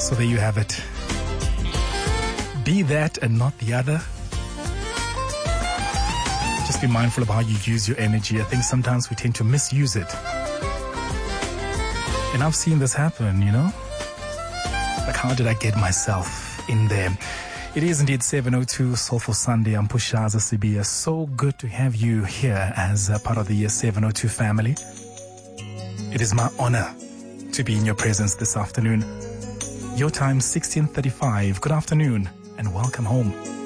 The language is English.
So there you have it. Be that and not the other. Just be mindful of how you use your energy. I think sometimes we tend to misuse it. And I've seen this happen, you know? Like, how did I get myself in there? It is indeed 7:02 Soulful Sunday. I'm Pushaza Sibiya. So good to have you here as a part of the 7:02 family. It is my honor to be in your presence this afternoon. Your time 16:35. Good afternoon and welcome home.